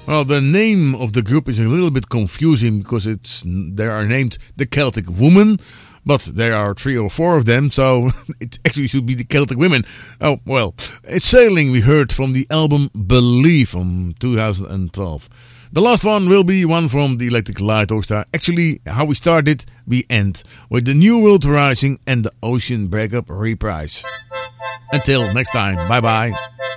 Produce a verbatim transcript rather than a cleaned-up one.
Well, the name of the group is a little bit confusing because it's they are named the Celtic Woman, but there are three or four of them, so it actually should be the Celtic Women. Oh, well, it's Sailing we heard from the album Believe from two thousand twelve. The last one will be one from the Electric Light Orchestra. Actually, how we started, we end with the New World Rising and the Ocean Breakup reprise. Until next time, bye bye.